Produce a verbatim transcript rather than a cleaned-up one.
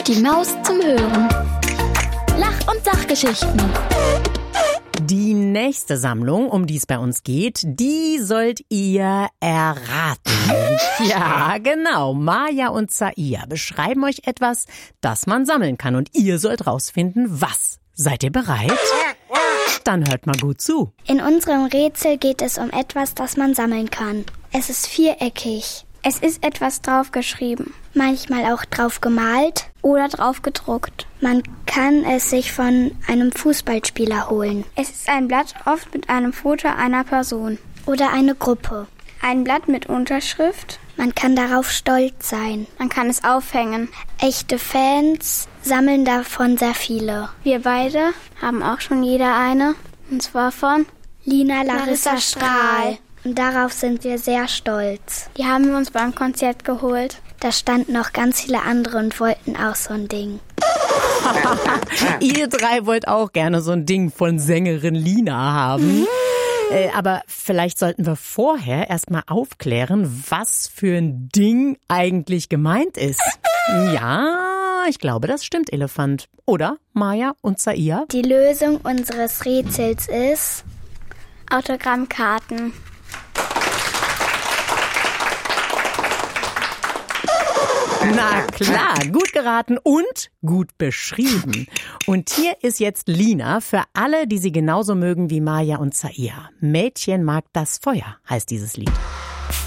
Die Maus zum Hören. Lach- und Sachgeschichten. Die nächste Sammlung, um die es bei uns geht, die sollt ihr erraten. Ja, genau. Maja und Zaia beschreiben euch etwas, das man sammeln kann. Und ihr sollt rausfinden, was. Seid ihr bereit? Dann hört mal gut zu. In unserem Rätsel geht es um etwas, das man sammeln kann. Es ist viereckig. Es ist etwas draufgeschrieben. Manchmal auch drauf gemalt. Oder drauf gedruckt. Man kann es sich von einem Fußballspieler holen. Es ist ein Blatt, oft mit einem Foto einer Person. Oder eine Gruppe. Ein Blatt mit Unterschrift. Man kann darauf stolz sein. Man kann es aufhängen. Echte Fans sammeln davon sehr viele. Wir beide haben auch schon jeder eine. Und zwar von Lina Larissa, Larissa Strahl. Und darauf sind wir sehr stolz. Die haben wir uns beim Konzert geholt. Da standen noch ganz viele andere und wollten auch so ein Ding. Ihr drei wollt auch gerne so ein Ding von Sängerin Lina haben. Mhm. Äh, aber vielleicht sollten wir vorher erstmal aufklären, was für ein Ding eigentlich gemeint ist. Ja, ich glaube, das stimmt, Elefant. Oder, Maja und Zaia? Die Lösung unseres Rätsels ist Autogrammkarten. Na klar, gut geraten und gut beschrieben. Und hier ist jetzt Lina für alle, die sie genauso mögen wie Maja und Zaia. Mädchen mag das Feuer, heißt dieses Lied.